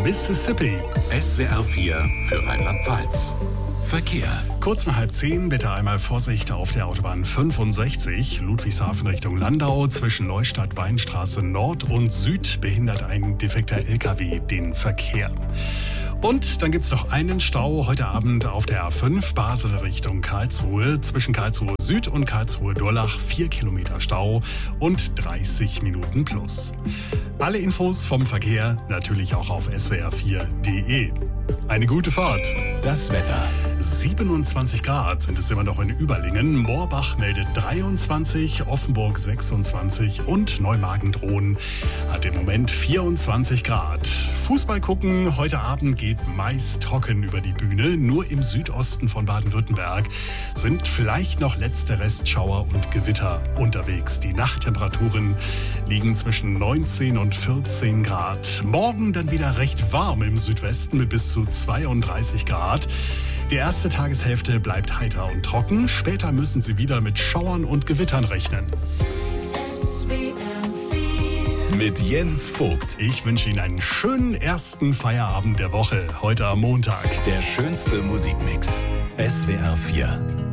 Mississippi. SWR 4 für Rheinland-Pfalz. Verkehr. Kurz nach 9:30 bitte einmal Vorsicht auf der Autobahn 65, Ludwigshafen Richtung Landau. Zwischen Neustadt, Weinstraße Nord und Süd behindert ein defekter LKW den Verkehr. Und dann gibt's noch einen Stau heute Abend auf der A5 Basel Richtung Karlsruhe. Zwischen Karlsruhe Süd und Karlsruhe Durlach 4 Kilometer Stau und 30 Minuten plus. Alle Infos vom Verkehr natürlich auch auf swr4.de. Eine gute Fahrt. Das Wetter. 27 Grad sind es immer noch in Überlingen. Moorbach meldet 23, Offenburg 26 und Neumagen-Drohnen hat im Moment 24 Grad. Fußball gucken, heute Abend geht meist trocken über die Bühne. Nur im Südosten von Baden-Württemberg sind vielleicht noch letzte Restschauer und Gewitter unterwegs. Die Nachttemperaturen liegen zwischen 19 und 14 Grad. Morgen dann wieder recht warm im Südwesten mit bis zu 32 Grad. Die erste Tageshälfte bleibt heiter und trocken. Später müssen Sie wieder mit Schauern und Gewittern rechnen. Mit Jens Vogt. Ich wünsche Ihnen einen schönen ersten Feierabend der Woche, heute am Montag. Der schönste Musikmix. SWR 4.